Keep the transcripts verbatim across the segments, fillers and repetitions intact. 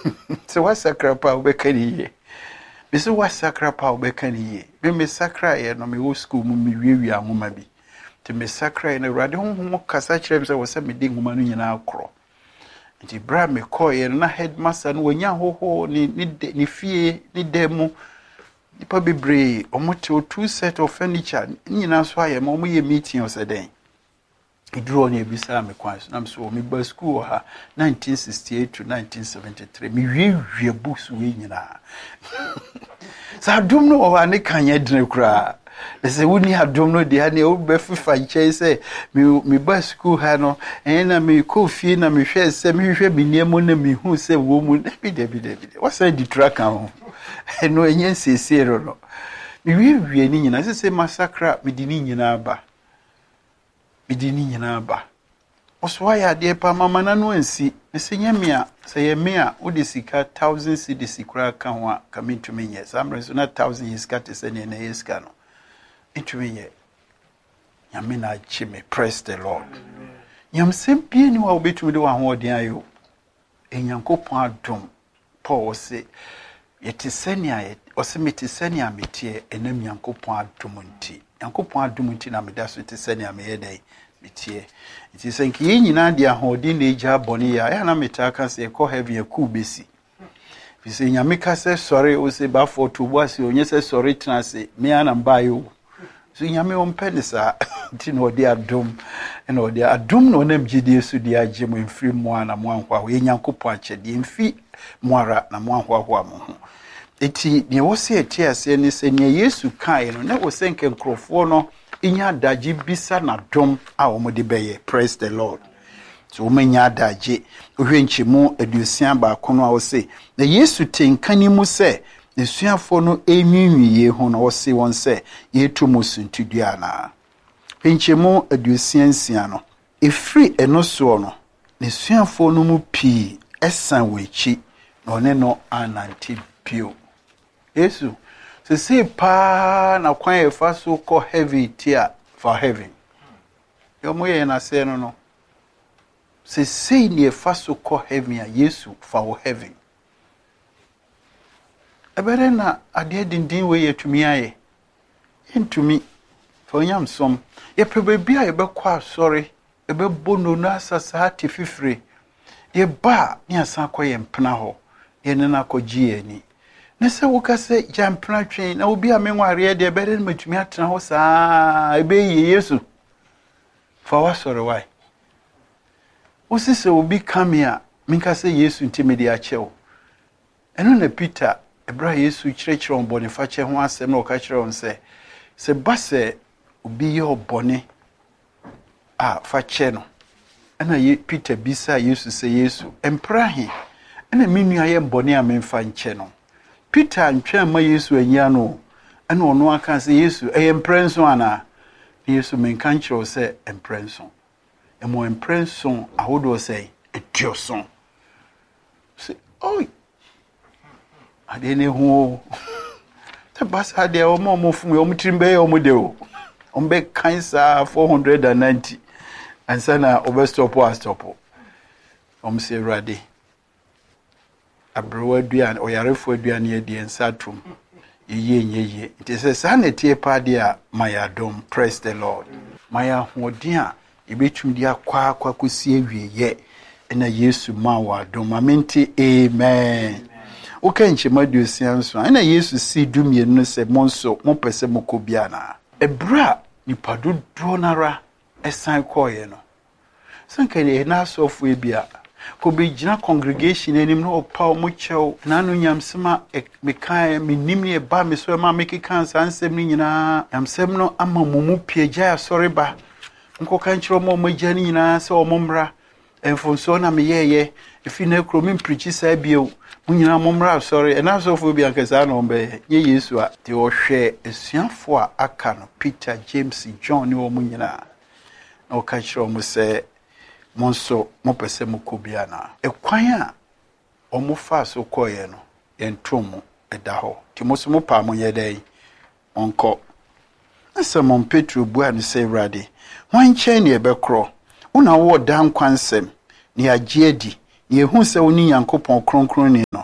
So what sacrifice obekani? Me so what sacrifice obekani? Me me sacrifice no me wo school mu me wiwi ahoma bi. Te me sacrifice na Awurade honhom kasa kyerɛ me sɛ wo sɛ me de nhoma no nyinaa korɔ. Nti bra me kɔɛ na headmaster no wanya hoho ni ni fie ni demo nipa bebre omote two set of furniture nyina so aye ma omo ye meeting o seden iduro na ebisa me kwan so na me so me ba school ha nineteen sixty-eight to nineteen seventy-three me wie books we nyina sa dum no wa ne kanye dene kura se woni adom no de ha ne o be fifa nche se me me ba school ha no en na me ko fie na me hwe se me hwe bi niemo na me hu se wo mu bi de bi de bi de what's the track on no enye sesero no me wi wi ni nyina se se massacre me di ni nyina ba me di ni nyina ba oswa ya de pa mama na no ansi me se nyame a se ye me a wo de sika one thousand cedis kura ka ho a ka me ntumi nye samre so na one thousand yeska te se ne na yeska no ntumi nye nyame na chime. Praise the Lord. Nyam sempie ni wa obetumi de wa ho odin ayo enyankopon adom Paul se yeti senia ye ose meti senia metie enam nyankopon adom nti nyankopon adom nti na meda so te senia me yedai metie nti senki yi nyina de ahodin na eja boni ya ya na metaka se ko heaven ku besi bisi nyame ka se sorry o se ba for to boase onye se sorry transe me ana mbayo so nyame on penisa nti no de adom na o de adom no nam gidie so de agye mo mfiri mo ana mo anhwa ho nyankopon akyede mfi moara na mo anhwa ho mo ho eti ne wo se eti ase ne se ne Yesu kai no na wo se nke nkrofo no inya adagye bisa na dom a wo de beye. Praise the Lord. So wo manya adagye ohwe nkyemu aduosia ba kono a wo se na Yesu tenkani mu se nesuafo no enwinwiye ho na wo se won se yetu musuntudua na nkyemu aduosia nsia no efri eno so no nesuafo no mu pi esan wechi na one no ananti pio Yesu se se pa na kwan efa so ko heavy tia for heaven yo moye na se no no se se ni efa so ko heaven a Yesu for heaven ebere na ade dindin we yetumi aye yentumi for nyam som ye pebe bia ye be kwa sorry e be bono na asasa ati fifire ye ba ni asan koye mpena ho ye ne na kogie ni ne se wo ka se jampena twen na obi a menware de ebere na matumi atena ho saa ebe ye Yesu for wa sorry why wo se obi come here minka se Yesu ntimi de achewo eno na Peter ebra Yesu kyerɛkyerɛ on bɔne fa kyɛ ho asɛm na ɔka kyerɛ on sɛ sɛ ba sɛ obi yɛ ɔbɔne a fa kyɛ no ɛna ye Peter bisa Yesu sɛ Yesu empra he ɛna menua yɛ bɔne a memfa nkyɛ no Peter antwɛn ma Yesu anya no ɛna ɔno aka sɛ Yesu ɛyɛ mprenso ana Yesu menka nkyerɛ sɛ emprenso ɛmo emprenso ahodo sɛ etioso sɛ oi ade ne ho te basa de o mo mo fun o mutrimbe o mo de o on be cancer four hundred ninety ansa na o be stop o stop o mo se rade abro aduan o yarefo aduan ye de ensatum ye ye it se sa na tie pa de a maya dom. Praise the Lord. Maya hodin a ebetum de akwa akwa kosi awie ye na Yesu ma wa dom amenti. Amen. Okay, nchema duosia nso ana Yesu si dumie no se monso mo pese mo kobia na ebra nipa dodo nara esan koye no sanka ne na asofo ebia ko be gina congregation enim no opa mo chew na no nyamsema mekan menim ne ba me so ma make cancer ansem ni nyina yamsem no ama momu piagya asore ba nko kan kiro mo magya ni nyina se o momra enfonso na meyeye efi na kro me preach sa bio munyina momra sorry and also for be ankasa no be ye Yesu a te o hwe esuafo a aka no Peter James John ni o munyina na o ka kiro mo se monso mo pese mo kobia na ekwan a o mo fa so koye no entom eda ho ti mo so mo pa mo ye dai onko asa mon Petro bua no se rade wan chen ne ebekro una wo dan kwansem ne agye adi ye hu se oni Yankopon kronkron ni no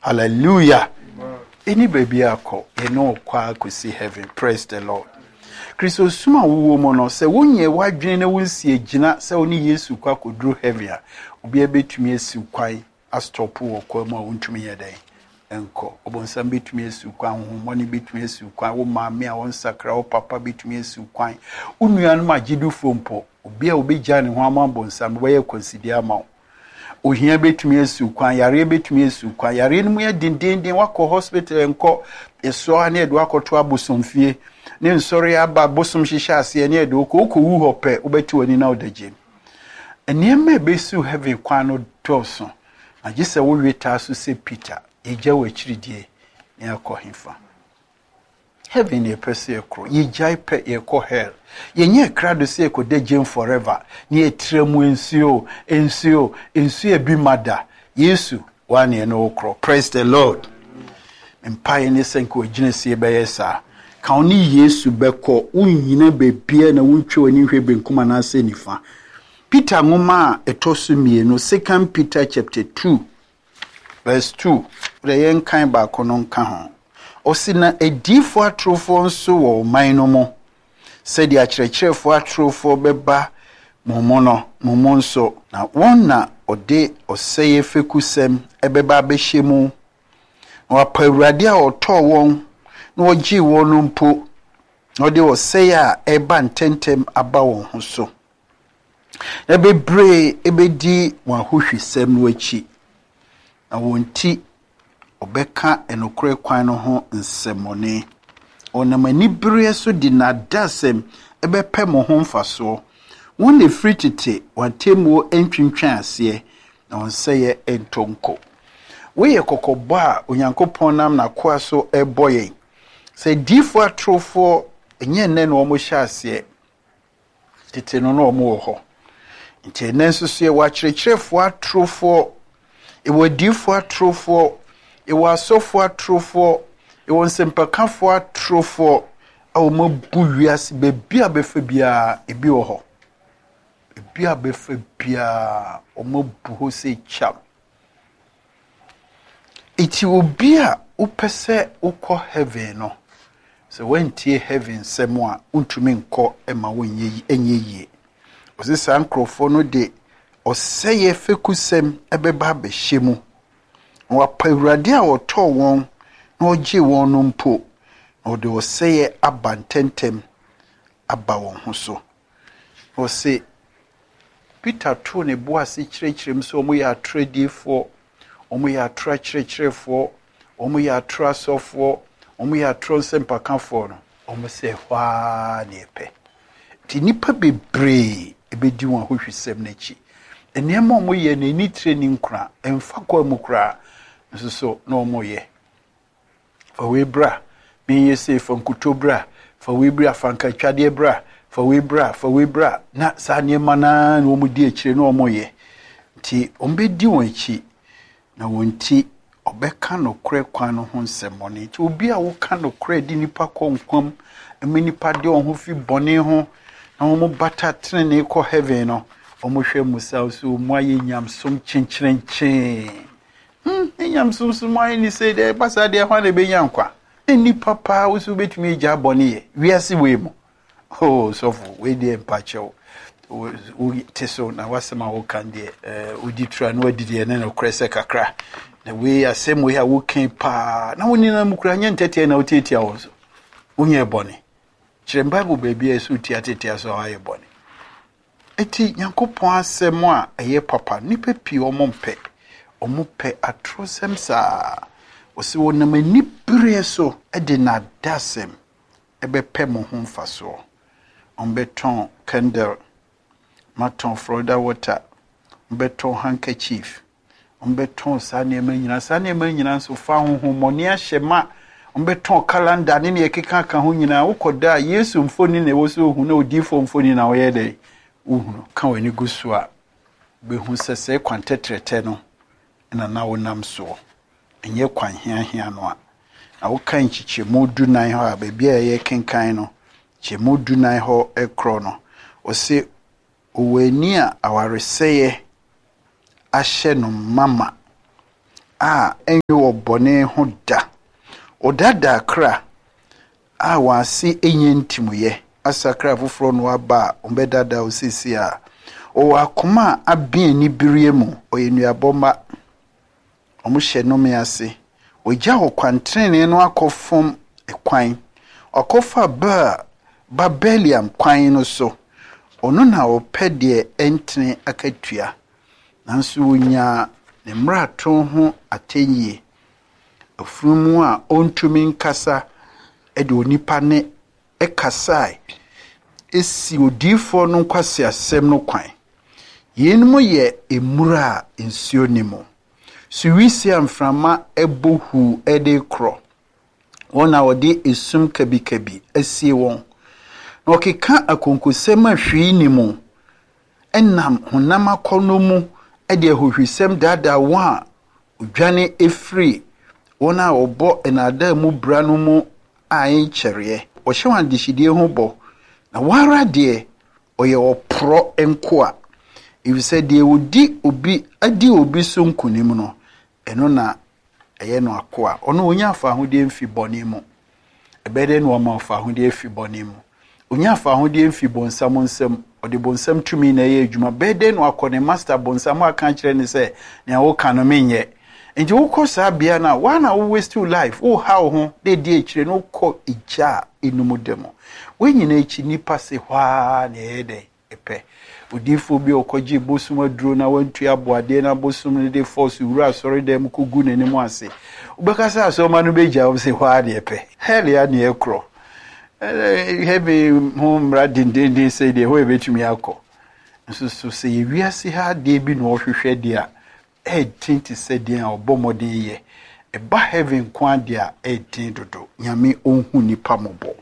Hallelujah. Any baby ako, you know, kwa kusi heaven. Praise the Lord. Kristo suma wuwo mo no se wonye wadwene na wonsi agina se oni Yesu kwa kodru heaven a obi abetumi asi kwan astop wo kwa ma wontumi yeden enko obonsam betumi asi kwan honhomone betumi asi kwan wo maame a won sakra wo papa betumi asi kwan unuanu ma gidu fompo obi a obegya ne ho ama bonsam wo ye consider ama ohia betumi asi kwan yare betumi asi kwan yare no mu ya dindindin wakọ hospital enko eso ana edu akoto abosomfie ne nsori aba bosom hihya ase ne edu ko ko wu hope obeti wani na odagye eniema besu heaven kwan no toso agise wo weta so se Peter eja wa chiridie ne akohimfa heaven e pese ekro ye jai pe ye ko hell yenye krado se ko dagye forever ne etremu ensuo ensuo ensuo bi mada Yesu wane no okro. Praise the Lord. Empire ne senko ginesi be yesa ka oni Yesu beko unyina bebia na wuntwe ani hwe benkum na ase nifa. Peter ngoma etosu mienu Second Peter chapter two verse two the yen kan ba kono nka ho osina edifo atrofo nso wo man no mo se dia kyerɛkyerɛfo atrofo beba momono momonso na wonna ode oseye fekusem ebeba behemu wa pawurade a oto won na ogi won mpo ode oseye a eba ntentem aba won ho so ebebre ebedi wan hohwisem no achi na wonti obeka enokre kwan no ho nsemone onamani bre so di na dasem ebepe mo ho mfaso won ne fritite watemo entwintwan ase na wonseye entonko we ye kokobo a onyankopon nam na koa so eboye se difo atrofo enye nne no mo hya ase tete no no mo ho nti nenso so ye wa kyerɛkyerɛfo atrofo e wa difo atrofo e wa sofo atrofo e won sempakafo atrofo a wo mabu wiase be bia befa bia e bi wo ho e bia befa bia o mabu ho se cham iti obi a upese ukọ heaven no so when tie heaven semo a untumi nkọ ema wonye enye yie osisa nkrofo no de oseye fekusem ebeba behemu wa pawurade a woto won na ogie won no mpo no de oseye abantentem aba won ho so o se Peter to ne boase kyerɛkyerɛm so mo ya tradifo omo ya tra kyerɛkyerɛfo omo ya tra sofo omo ya tro sempakafo no omo se hwa ne pe ti nipa bebre ebedi won hohwisem na chi eniema omo ye na ni training kura emfa kwa mu kura nso so na omo ye fa we bra me ye se fa nkutobra fa we bra fa nkatwade bra fa we bra fa we bra na sa niema na na omo di akire na omo ye ti ombe di won chi na wonti obeka no kre kwan no ho nsemone ti obi a wo ka no kre di nipa konkwam emi nipa de on ho fi bone ho na wo bata trene ko heaven no omo hwe musa so mo aye nyamsom chencherenche hm nyamsom so mo aye ni say de pasa de ho na be nyankwa eni papa wo so betumi gya bone ye wiase we mo oh so for we de empacho o teso na wasema wo kan de eh odi tra no adi de na no krese kakra na we asem we ha wo kan pa na woni na mukura nya ntete na otietia wo so wonye bone kire bible baby esu tiatetia so aye bone eti yankopon asem a eye papa nipa pi omompe omompe atrosem sa osi wonam ani bere so e de na dasem ebe pe mo ho mfaso ombeton candle maton Florida water ombeton handkerchief ombeton sane manyina sane manyina so fa honhomone ahyema ombeton calendar ne ne ekeka ka ho nyina wokoda Yesu mfoni ne wo so hu na odifo mfoni na wo yede uhunu ka wani gusu a be hu sese kwantetrete no na na wonam so enye kwan hia hia no a na wo kan chiche modu nan ho a be bia ye kenkan no che modu nan ho ekro no o se oweni a awareseye ahye no mama a enyo obone ho da odada kra a wase enye ntimuye asakra foforo no aba ombedada osisi a o akoma abien ni birie mu oyenuaboma omuhye no me ase ogya okwantrene no akofom ekwan okofa ba Babeliam kwan no so ono na opede entene akatua nanso wonya ne mrato ho atenye afumu a ontumi nkasa ede onipa ne ekasai esi odifo no kwase asem no kwan yenmu ye emura ensio nimo suwisi amframa ebohu ede kro wona wode esum kabi kabi asie won na okeka akonkosem ahwi nimo enam honam akono mu ede ahohwisem dada wa odwane efri wona obo enada mu bra no mu ayin kyereye o hyewan dishidie ho bo na wara de oye opro enko a ifise de odi obi adi obi so nkunim no eno na eye no akoa ono onya afa ahode mfi boni mu ebede no ma afa ahode mfi boni mu onya afa ahode mfi bonsam nsam ode bonsam tumi na ye adwuma bede no akone master bonsam aka kire ne se ne wo kanu menye nti wo kosa bia na wana wo waste your life wo how ho de di akire no ko ija enumudemo wenyina echi nipa se hwa na ede epe odifo bi okoji bosum aduro na wantu aboade na bosum ne de force wura sori dem kogu nanim ase ubekasa asoma no beja wo se hwa de epe hell ya ne ekro heavy home radin din say de ho ebetumi akọ nso so se yewiase ha de bi no hwehwe de a e tinti se de a obomode ye e ba heaven kwa de a e tin dodo nyame onhu nipa mobo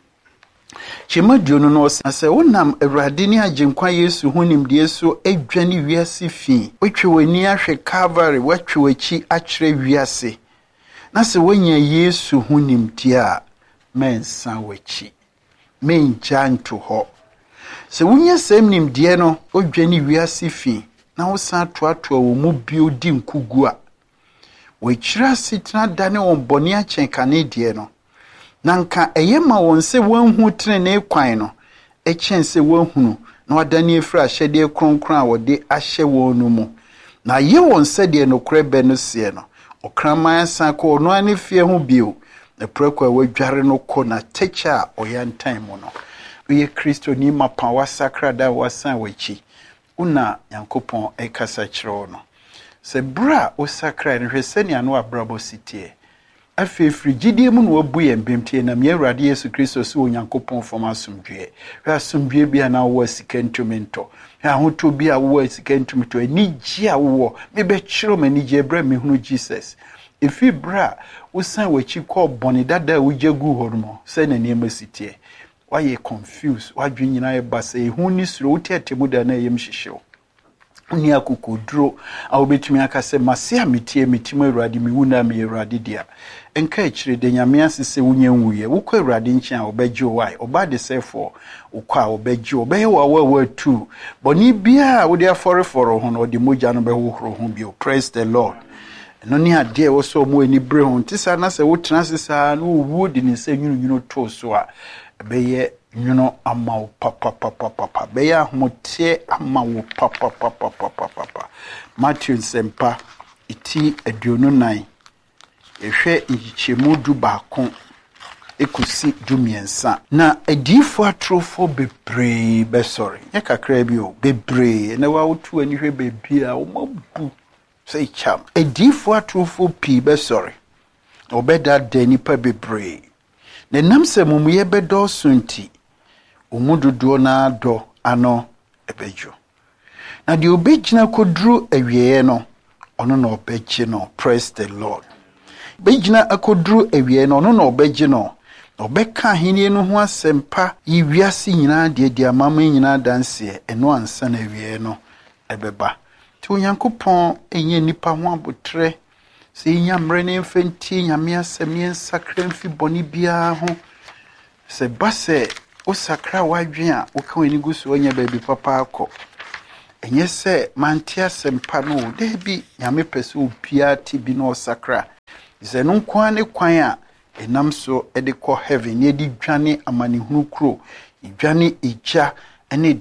Chimadio no no se wonam Awurade ni agenkwa Yesu hunim de so adwane wiase fi otwe wani ahwe Calvary watwe wachi akire wiase na se wonya Yesu hunim tie a mensa wachi menja nto ho se wonya sem nim de no odwane wiase fi na wo san toatoa wo mu bio di nkugu a wachira sitna dane won boni achen kane de no nanka eyema won se wanhu trene kwan no echen se wanhunu na wadane efra hyede kronkron a wode ahye wonu mu na ye won se de no krebe no se no okraman san ko no ani fie ho bio na preko a wadware no ko na techa oyantan mu no we Kristo ni mapa wasakra da wasan wachi una yankopon ekasa kire no se bra osakra ne hwesani ano abrabo sitie afi frigidie mu no wabu ye mbemtie na me Awurade Yesu Kristo so onyankopon fom asomdwe hwa asomdwe bia na wo sikantumento hwa hoto bia wo sikantumento anigi a wo me be kyiro manigi bra me hunu Jesus efi bra usan wachi ko boni dada wujagu hormo se na niam sitie waye confused wadwe nyina ye basa ehu ni suro wotete da na yem hyehyew ni akokodro a obetumi akase mase ametie metim Awurade me wuna me Awurade dia enka akire de nyame asese wunya nwuye wukọ Awurade nchi a obegye wai oba de sefo ukọ a obegye obeye wa wa tu boni bia wo de aforeforo ho no de moja no behohoro ho bio. Praise the Lord. No ni ade wo so mo ani bre ho ntisa na se wo tena sesa no wo di ni se nwunu nwunu to so a beye nwunu ama papa papa papa beye ahote ama wo papa papa papa papa. Matthew sempa iti aduonu nine ehwe nchichemu du baako ekusi dumiensa na adifo atrofo bebre be sorry ye kakra bi o bebre na wa wotu ani hwe bebi a wo mabu sei cham adifo atrofo pi be sorry obeda dani pa bebre na namse mumuye bedo sunti omudodo na do ano ebejo na di obegina kodru awieye no ono na obegye no. Praise the Lord. Bejina akodru ewie no no na obegye no obeka henie no ho asempa yiwiase nyina de de amama nyina danse eno ansa na ewie no ebeba ti onyankopon enye nipa ho abotre se nyamre ne mfenti nyame asem ensakra mfi boni bia ho se base osakra wadwen a woka wani gusu onya baabi papa akọ enye se mantia sempa no de bi nyame pese opia ti bi no sakra ze no kwan ne kwan a enam so e de kɔ heaven ne di dwane amanehunu kro dwane eja ene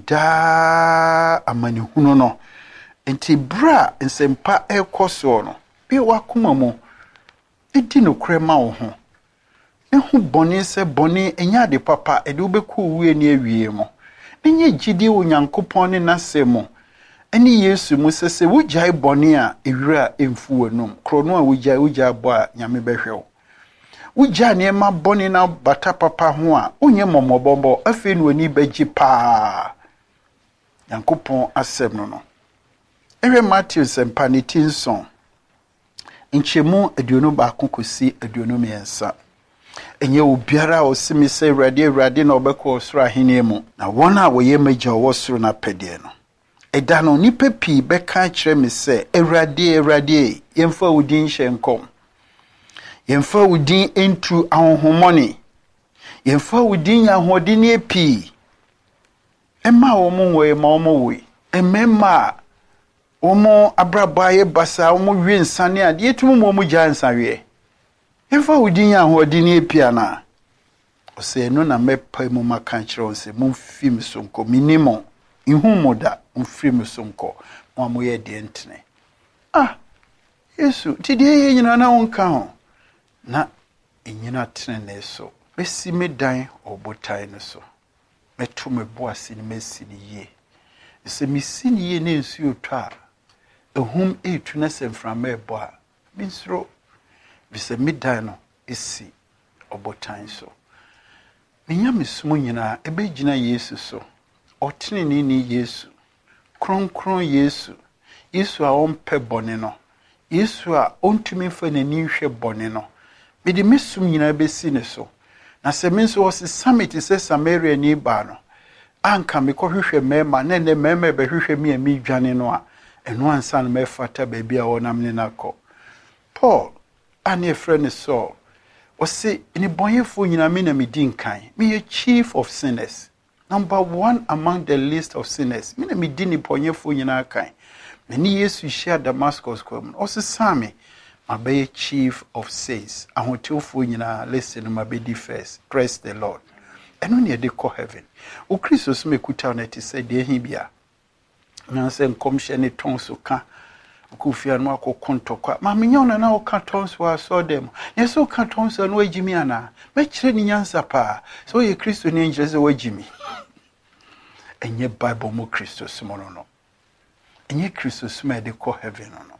da amanehunu no enti bra nsempa e kɔ so no bi wakoma mu edi no krema wo ho ehu boni se boni enya de papa e de obekɔ wie ne awie mo enye gidi onyankopɔn ne nasemo eni Yesu mu sese wujai boni a ewira emfu wanum krono a wujai wujai bo a nyame behwew wujai ne ma boni na bata papa ho a onye momobombo afi no ani bagi pa nyankopɔn asem no no ewe Matthew sempa ne tinson nchemu aduonu ba kokosi aduonu miensa enye obiara osimi se Awurade Awurade na obekɔ osoro ahene mu na wona woye magya wosoro na pede no eda no nipa pi beka kire me se Awurade Awurade yemfa wudin hyenkom yemfa wudin entu ahonhomoni yemfa wudin yahodin epi emma wo mo wo emma wo we emma omo abrabaye basa omo wi nsane ade etum mo mo gya nsanwe yemfa wudin yahodin epi ana ose no na mepa mu maka kire onse mo fim so nko minimum ihumoda mfrim sonko mo amoye de ntene ah Yesu tidi ye nyina na wonka ho na enyina tene so besi medan obotai no so meto meboase ni mesini ye se misini ye ne nsu otwa ehum etu na semframa ebo a binsro bise medan no esi obotai so menya mesumo nyina ebegina Yesu so otini ni ni Yesu kron kron Yesu Yesu a ompe bone no Yesu a ontumi fa nani hwe bone no mede mesum nyina besi ne so na se me nso wose summit se Samaria ni ba no anka me kohwehwe mema na ne mema be hwehwe mi ami dwane no a eno ansa na me fata ba bia wonam ne nakọ Paul ane friend so wose ni bonyefo nyina me na medi nkan me chief of sinners number one among the list of sinners. Mina mi dini ponyefo nyina kan. Meni Yesu share Damascus kwam. Osi same mabe chief of saints. Ahoteofo nyina listen mabedi first. Praise the Lord. Eno ne de ko heaven. O Kristo so mekuta na ti se de hibia. Na se nkomhye ne tonso ka. Okufia no akokontokwa. Ma menya ona na o ka tonso aso dem. Ne so ka tonso no agimi ana. Me kire ni nyansa pa. So ye Kristo ni njeze wagimi. Enye Bible mo Kristo sumono no. Enye Kristo sume de ko heaven no.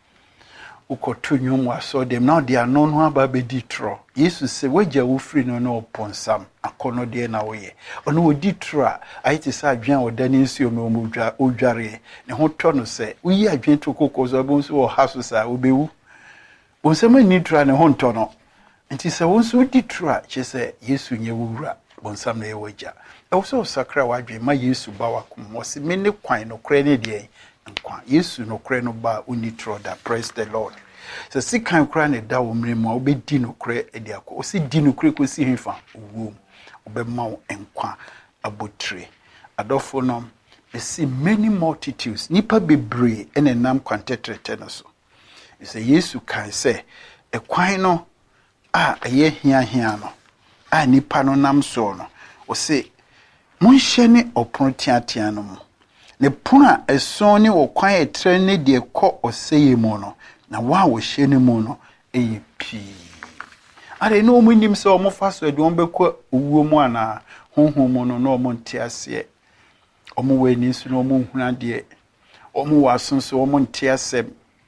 Uko tu nyumu aso dem na de anono aba be ditro. Yesu se wagya wo free no no ponsam akono de na wo ye. Ono wo ditro a ayiti sa adwan odani nsuo no mo dwa odware. Ne ho to no se uyi adwan to kokozo bonso wo haso sa obewu. Bonsama nitra ne ho nto no. Nti se wonso ditro a che se Yesu nye wura bonsam na ye wagya. Also sakra wadwe ma Yesu ba wakom wose me ne kwan no kra ne de nkwa Yesu no kra no ba unitro da praise the Lord so si kan kra ne da wo mremu obedi no kra e de akọ osi di no kra ko si himfa wo obema wo nkwa abotre adofo no e see many multitudes nipa bebre ene nam kwantetrete no so e say Yesu kan say e kwan no a eye hia hia no a nipa no nam so no o say munhyene opon tiatia no mu ne puna eson ne okwan etre ne de kɔ oseye mu no na wa wo hyene mu no eyi pi are no mu nim se omo fa so de on bekɔ owuo mu ana honhom mu no na omo ntiase omo we ni so no omo huna de omo wasonso omo ntiase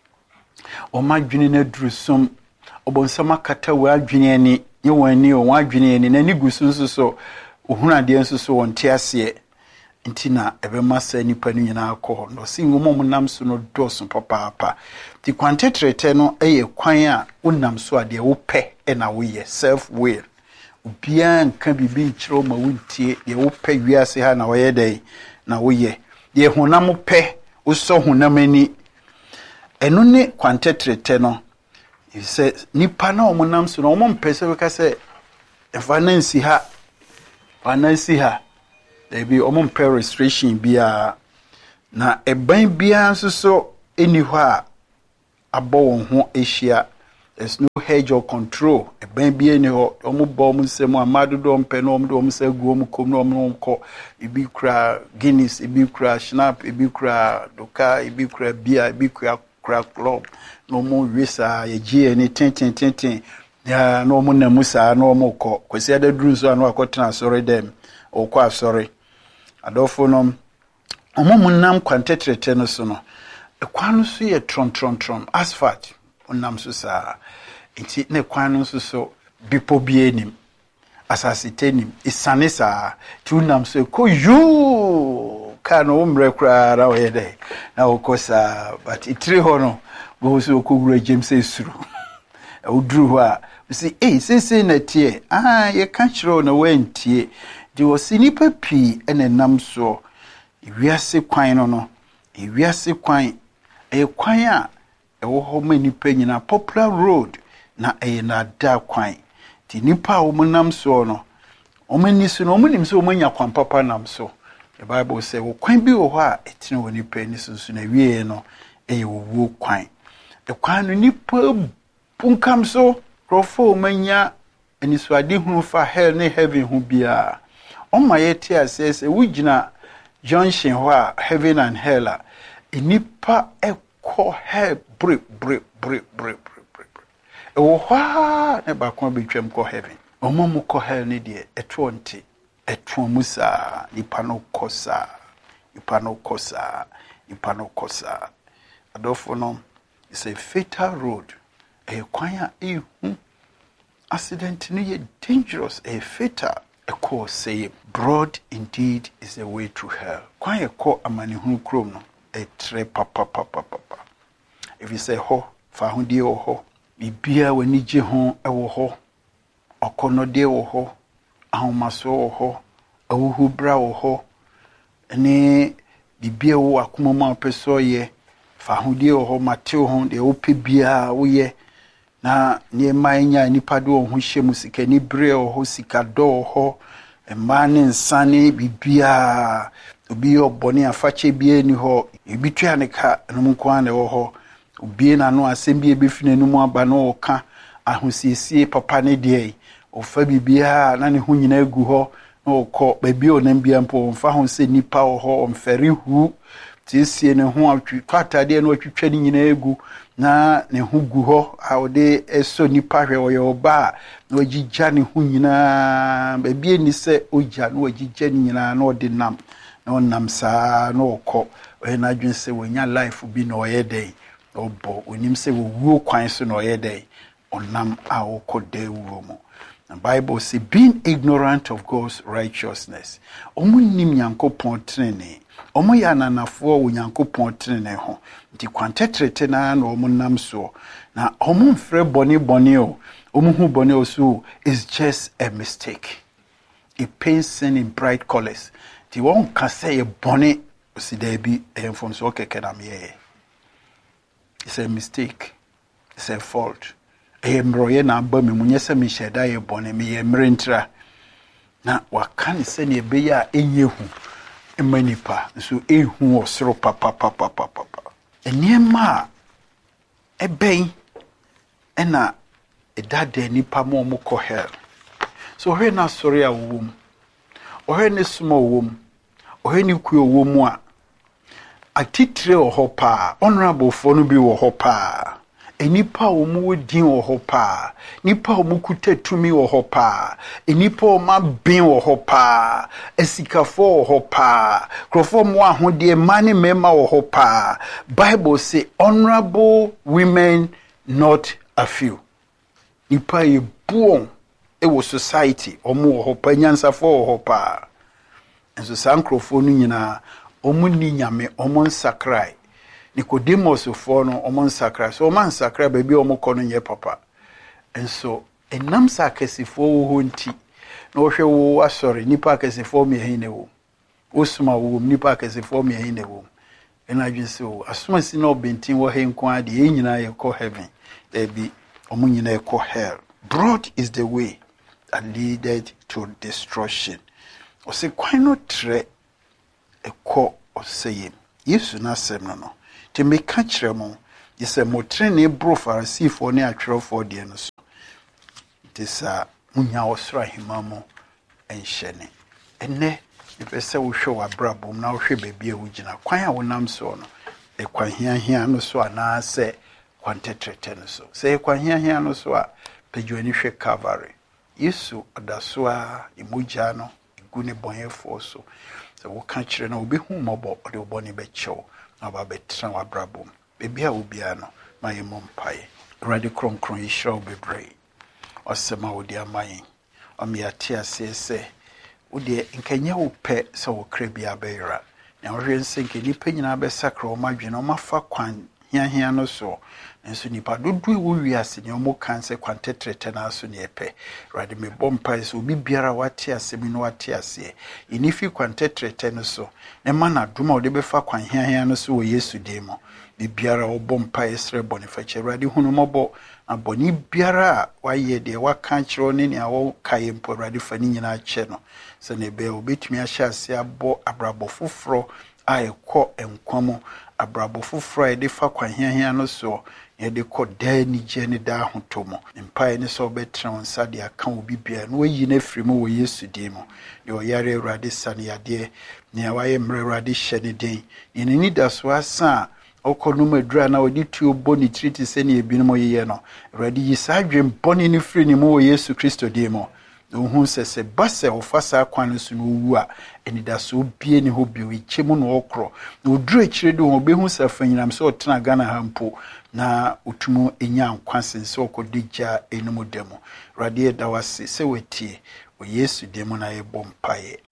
omo adwene na durusom obonsama kata wa adwene ani ye wani o wa adwene ani na ni gusunso so ohuna de nso so wonte ase ntina ebema sa nipa no nyina akọ no si ngomom nam so no doso papa ti kwantetrete no eye kwan a wonam so ade wo pɛ e na wo ye self will obia nka bibi nkyerɛ ma wontie de wo pɛ wiase ha na wo ye dai na wo ye de honam pɛ wo so honam ani eno ne kwantetrete no ise nipa na omonam so no omom pɛ se ka se efa na nsi ha Anansi ha there be omon prayer restoration bia na eban bia nso so eni hɔ a abɔ wɔn ho ahyia. There's no hedge or control. Eban bia ni hɔ ɔmo bɔ ɔmo nsɛm amado do ɔmpɛ no ɔmo do ɔmo sɛ gu ɔmo kom no ɔmo nkɔ ebi kura Guinness ebi kura Schnapp ebi kura Doka ebi kura beer ebi kura kura club no ɔmo wisa yɛgye ani tenten tenten ya no ɔmo namu saa no ɔmo kɔ kwesi adaduru nso ano akɔtena asɔre dɛm ɔkɔ asɔre adɔfo no ɔmo munam kwantetrete no so no ekwan no so yɛ tron tron tron asphalt onam so saa nti ne kwan no so so bipo bie nim asase tenim isane saa ti onam so ko yu ka no umre kra ra we de na okosa but itire ho no go so okowura James esuru e oduru ho a si eh sese na tie ah ye ka kiro na wantie di osinipa pi ene nam so iwiase kwan no no iwiase kwan e kwan a e wo ho manipa nyina popular road na e na da kwan ti nipa wo nam so no o mani so no o manim so o manya kwan papa nam so the Bible say wo kwan bi wo ho a etine wo nipa ni so so na wie no e wo kwan e kwan no nipa punkam so krofo manya ani so ade hunu fa hell ne heaven hu bia o ma yeti asese wo gina junction ho a heaven and hell a nipa e ko hell break break break break break e wo ha ne ba ko betwam ko heaven o mo mo ko hell ne de eto nti eto musa nipa no kosa nipa no kosa nipa no kosa adofo no it's a fatal road a kwanya e hu accident ni dangerous a fatal a cause say broad indeed is the way to hell kwanya ko amani hu krom no a tre papa papa papa if you say ho fa hu die wo ho bibia wani je ho e wo ho okono die wo ho ahomaso wo ho awuhu bra wo ho ene bibia wo akomama peso ye fa hu die wo ho mateo ho de wo pe bia wo ye na ne manya nipa do ho hyemu sika ni bre wo ho sika do ho emane nsane bibia obi obone afache bia ni ho ebitwa ne ka no mko na wo ho obi na no asem bia befine no mu aba no ka ahosiesie papa ne de ofa bibia na ne ho nyina egu ho na okọ baby onam bia mpo mfa ho se nipa wo ho omfere hu tiesie ne ho atwatade na atwitwa ni nyina egu na ne ho gu ho awde eso nipa hwe wo yoba na wagigya ne ho nyina baby ni se ogya na wagigya ni nyina na ode nam na onam saa na okọ we na adwen se wonya life bi na oyeden obo onim se wo wuo kwan so na oyeden onam a okọ de wuo mo. The Bible says, being ignorant of God's righteousness. Omu nim Nyankopon trene. Omu ya nanafo wo Nyankopon trene ho. Nti kwantetrete na na omu nam so. Na omu mfre boni boni o. Omu hu boni o so is just a mistake. It paints sin in bright colors. Ti won ka say e boni si there be e from so keke na me. It's a mistake. It's a fault. E mroye na aba me munye se me sheda ye bone me ye mrentra na waka ne se ne ebe ya enye hu emanipa so ehu osoro papa papa papa eniema eben ena edade nipa mo mo ko hell so he na sori a wom o he ne suma wom o he ni ku wom a atitire o ho pa honorable fo no bi wo ho pa enipa omu wodin wo ho pa nipa omu kutatumi wo ho pa enipa oma bin wo ho pa esikafo wo ho pa krofo mo ahode mane mema wo ho pa Bible say honorable women not a few nipa e buon e wo society omu wo ho pa nyansafo wo ho pa enso sankrofo no nyina omu ni nyame omu nsakrai Nicodemus for no omon sakra so man sakra baby omoko no nye papa enso enam sakasifo wo ho nti na wo hwe wo asori nipa akasifo me hin ne wo osuma wo nipa akasifo me hin ne wo ena dwese wo asuma si no bentin wo he nko ade enyina ye ko heaven there be omun nyina ye ko hell. Broad is the way that leaded to destruction. O se kwan no tre e ko o seyem yesu na sem no no te me ka kire mo yese mo trene bro farisifo ne atwerofo de no so te sa munya osra himamo enhyene enne ipese wo hwe wa brabom na wo hwe bebia wo gina kwan a wonam so no e kwan hia hia no so ana se kwantetrete no so se kwan hia hia no so a pedwani hwe Calvary yesu adaso a emugya no egu ne bonyefo so se wo ka kire na obi hu mobo ode oboni be chew na ba betra wa brabom bebia obi ano ma yemo mpae radi kronkron yishra obebrei osema odi amayin omiate asese odi nkanya wo pe se wo kra bia beira na wo hwense nke nipa nyina be sakra o madwene o mafa kwan hia hia no so nso nipa dodo wo wiase ne omo kanse kwantetrete na so ne epe radi me bompa so obi biara wate asemi no wate ase inifi kwantetrete no so ne mana duma wo de be fa kwan hia hia no so wo Yesu demo bi biara wo bompa esre bonifache radi hunu mobo aboni biara waye de waka kiro ne ne awo kaye mpo radi fani nyina che no se ne be obetumi ahya ase abo abrabo foforo a ekọ enkwamo abrabo foforo a de fa kwan hia hia no so ye de kọ da ni je ne da hotomo mpa ne so betra onsa de aka obi bia no yi na frimu wo Yesu demo de oyare radi sane yade ne waye mre radi hye ne den ni ni da so asa okonum adura na odi tuo boni triti se ne ebinom yeye no radi yisadwem boni ni free ni mo Yesu Kristo demo ohun sese base ofasa kwan so no wu a enidaso bie ni ho bi wi chemu no okro na oduru akire de ho behu safanyinam se otena Ghana hampo na otumu enya nkwansen se okodija enum demo radi edawase se wetie o Yesu demo na yebo mpaye